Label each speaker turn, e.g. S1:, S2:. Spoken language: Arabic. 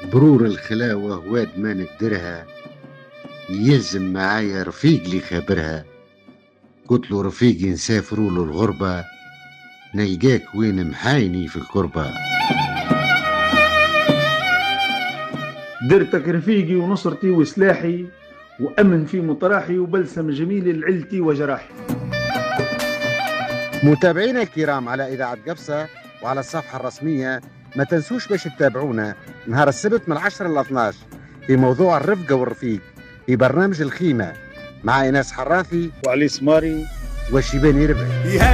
S1: برور الخلاوة واد ما نقدرها، يلزم معايا رفيق لي خابرها. قلت له رفيقي نسافروا له الغربة، نلقاك وين محايني في القربة.
S2: درتك رفيقي ونصرتي وسلاحي، وأمن في مطراحي وبلسم جميل لعلتي وجراحي.
S1: متابعينا الكرام على إذاعة قبصة وعلى الصفحة الرسمية، ما تنسوش باش تتابعونا نهار السبت من 10 ل 12 في موضوع الرفقة والرفيق في برنامج الخيمة مع إناس حراثي
S2: وعلي سماري
S1: وشيباني ربعي.